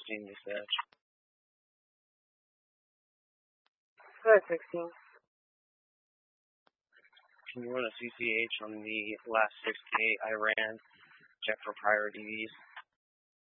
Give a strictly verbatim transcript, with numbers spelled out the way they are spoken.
sixteen dispatch. Go ahead, sixteen. Can you run a C C H on the last sixty-eight I ran? Check for prior D Vs.